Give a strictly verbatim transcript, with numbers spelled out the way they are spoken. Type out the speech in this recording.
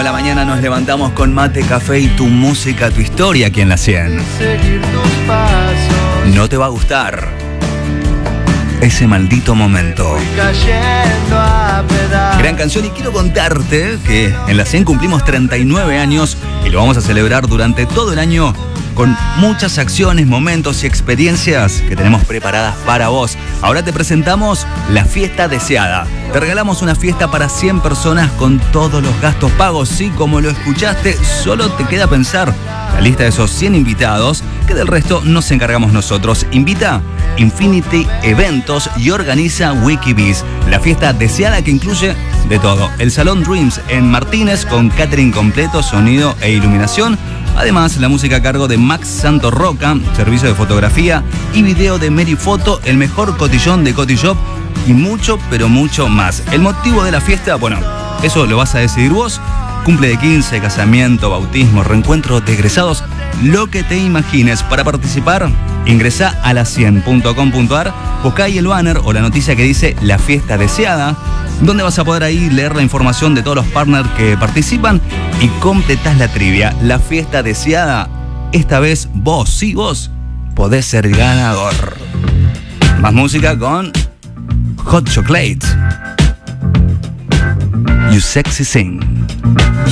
la mañana nos levantamos con mate, café y tu música, tu historia aquí en la cien. No te va a gustar ese maldito momento. Gran canción, y quiero contarte que en la cien cumplimos treinta y nueve años y lo vamos a celebrar durante todo el año con muchas acciones, momentos y experiencias que tenemos preparadas para vos. Ahora te presentamos la fiesta deseada. Te regalamos una fiesta para cien personas con todos los gastos pagos. Sí, como lo escuchaste, solo te queda pensar la lista de esos cien invitados, que del resto nos encargamos nosotros. Invita Infinity Eventos y organiza Wikibiz. La fiesta deseada que incluye de todo. El Salón Dreams en Martínez con catering completo, sonido e iluminación. Además, la música a cargo de Max Santo Roca, servicio de fotografía y video de Merifoto, el mejor cotillón de Cotillop y mucho, pero mucho más. El motivo de la fiesta, bueno, eso lo vas a decidir vos. Cumple de quince, casamiento, bautismo, reencuentro de egresados, lo que te imagines. Para participar, ingresá a la cien punto com punto ar, buscá ahí el banner o la noticia que dice La Fiesta Deseada, donde vas a poder ahí leer la información de todos los partners que participan y completás la trivia. La Fiesta Deseada, esta vez vos, sí vos, podés ser ganador. Más música con Hot Chocolate. You Sexy Thing.